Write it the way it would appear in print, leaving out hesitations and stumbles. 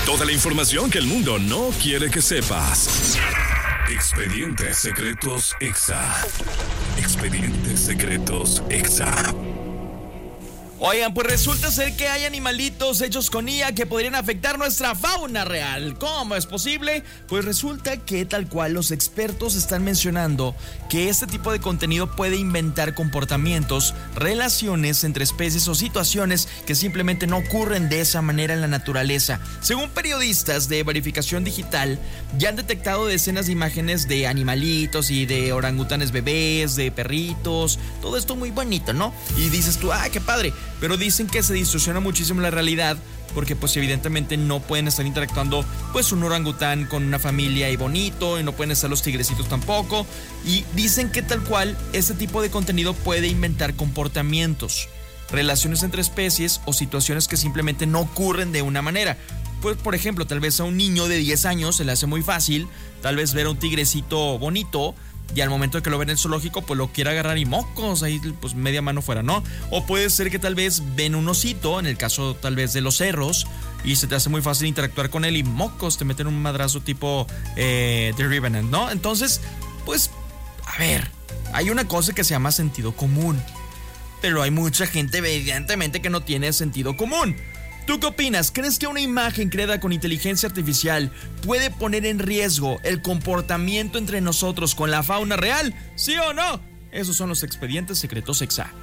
Toda la información que el mundo no quiere que sepas. Expedientes Secretos Exa. Expedientes Secretos Exa. Oigan, pues resulta ser que hay animalitos hechos con IA que podrían afectar nuestra fauna real. ¿Cómo es posible? Pues resulta que tal cual los expertos están mencionando que este tipo de contenido puede inventar comportamientos, relaciones entre especies o situaciones que simplemente no ocurren de esa manera en la naturaleza. Según periodistas de verificación digital, ya han detectado decenas de imágenes de animalitos y de orangutanes bebés, de perritos, todo esto muy bonito, ¿no? Y dices tú, qué padre. Pero dicen que se distorsiona muchísimo la realidad porque pues evidentemente no pueden estar interactuando pues un orangután con una familia y bonito, y no pueden estar los tigrecitos tampoco, y dicen que tal cual este tipo de contenido puede inventar comportamientos, relaciones entre especies o situaciones que simplemente no ocurren de una manera. Pues por ejemplo, tal vez a un niño de 10 años se le hace muy fácil tal vez ver a un tigrecito bonito, y al momento de que lo ven en el zoológico, pues lo quiere agarrar y mocos, ahí pues media mano fuera, ¿no? O puede ser que tal vez ven un osito, en el caso tal vez de los cerros, y se te hace muy fácil interactuar con él y mocos, te meten un madrazo tipo The Revenant, ¿no? Entonces, pues, a ver, hay una cosa que se llama sentido común, pero hay mucha gente evidentemente que no tiene sentido común. ¿Tú qué opinas? ¿Crees que una imagen creada con inteligencia artificial puede poner en riesgo el comportamiento entre nosotros con la fauna real? ¿Sí o no? Esos son los expedientes secretos Exa.